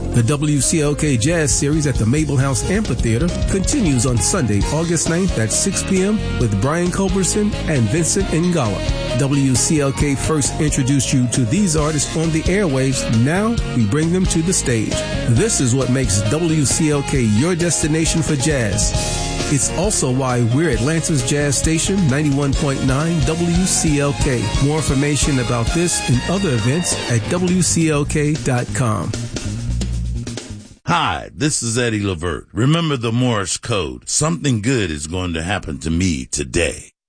The WCLK Jazz Series at the Mabel House Amphitheater continues on Sunday, August 9th at 6 p.m. with Brian Culberson and Vincent Ngala. WCLK first introduced you to these artists on the airwaves. Now we bring them to the stage. This is what makes WCLK your destination for jazz. It's also why we're Atlanta's Jazz Station, 91.9 WCLK. More information about this and other events at WCLK.com. Hi, this is Eddie Levert. Remember the Morse code. Something good is going to happen to me today.